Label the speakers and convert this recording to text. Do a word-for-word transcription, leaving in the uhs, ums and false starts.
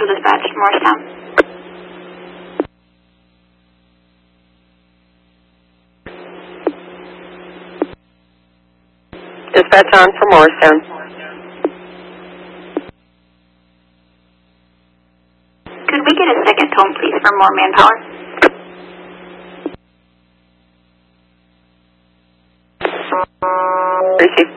Speaker 1: Central Dispatch, Morristown.
Speaker 2: Dispatch on for Morristown.
Speaker 1: Could we get a second tone, please, for more manpower?
Speaker 2: Receive.